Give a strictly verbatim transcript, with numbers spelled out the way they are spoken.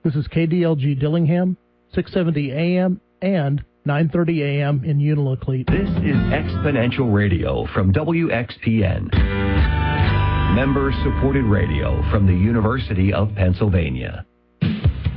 This is K D L G Dillingham, six seventy A M and nine thirty A M in Unalakleet. This is Exponential Radio from W X P N. Member-supported radio from the University of Pennsylvania.